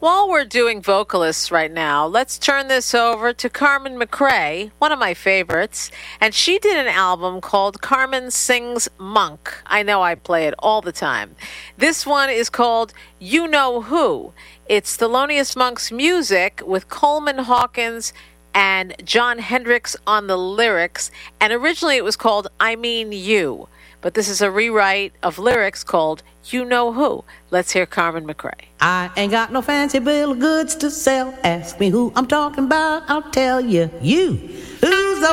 While we're doing vocalists right now, let's turn this over to Carmen McRae, one of my favorites. And she did an album called Carmen Sings Monk. I know I play it all the time. This one is called You Know Who. It's Thelonious Monk's music with Coleman Hawkins and John Hendricks on the lyrics. And originally it was called I Mean You. But this is a rewrite of lyrics called You Know Who. Let's hear Carmen McRae. I ain't got no fancy bill of goods to sell. Ask me who I'm talking about, I'll tell you. You. Who's the